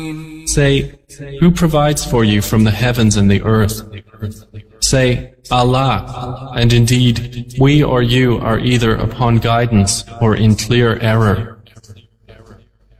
Say, who provides for you from the heavens and the earth? Say, Allah, and indeed, we or you are either upon guidance or in clear error.